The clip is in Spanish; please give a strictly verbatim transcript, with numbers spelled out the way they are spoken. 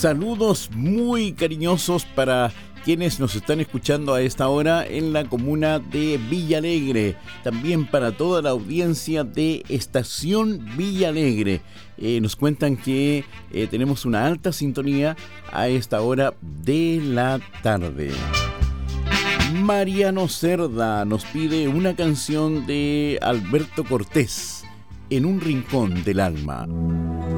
Saludos muy cariñosos para quienes nos están escuchando a esta hora en la comuna de Villa Alegre, también para toda la audiencia de Estación Villa Alegre. Eh, nos cuentan que eh, tenemos una alta sintonía a esta hora de la tarde. Mariano Cerda nos pide una canción de Alberto Cortés, En un rincón del alma.